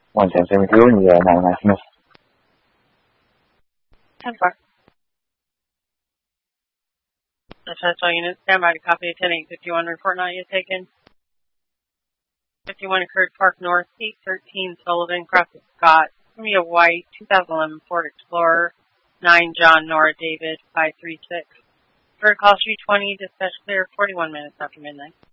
1772 にお願いします。 10-4. Essential unit, stand by to copy 10-851. Report not yet taken. 51 occurred Park North, 813 Sullivan, Crossing Scott. Columbia White, 2011 Ford Explorer, 9 John Nora David, 536. For call 320, dispatch clear 41 minutes after midnight.